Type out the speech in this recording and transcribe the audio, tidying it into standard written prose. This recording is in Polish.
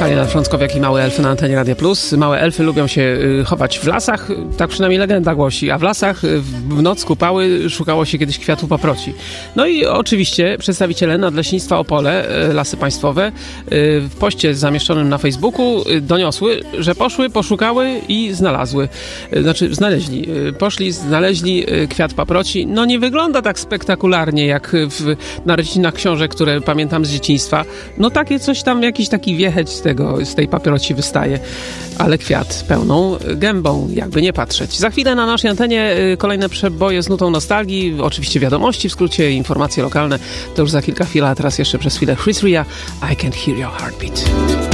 Natalia Frąckowiak i Małe Elfy na antenie Radia Plus. Małe elfy lubią się chować w lasach, tak przynajmniej legenda głosi, a w lasach w noc kupały szukało się kiedyś kwiatu paproci. No i oczywiście przedstawiciele Nadleśnictwa Opole, Lasy Państwowe, w poście zamieszczonym na Facebooku doniosły, że poszły, poszukały i znalazły. Znaczy znaleźli kwiat paproci. No nie wygląda tak spektakularnie jak na rycinach książek, które pamiętam z dzieciństwa. No takie coś tam, jakiś taki wiecheć z tej paproci wystaje, ale kwiat pełną gębą, jakby nie patrzeć. Za chwilę na naszej antenie kolejne przeboje z nutą nostalgii, oczywiście wiadomości, w skrócie informacje lokalne, to już za kilka chwil, a teraz jeszcze przez chwilę Chris Ria, I Can't Hear Your Heartbeat.